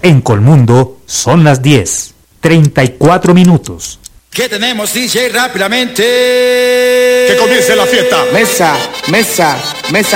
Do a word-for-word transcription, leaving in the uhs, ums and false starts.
En Colmundo son las diez, treinta y cuatro minutos. ¿Qué tenemos, D J? Rápidamente. Que comience la fiesta. Mesa, mesa, mesa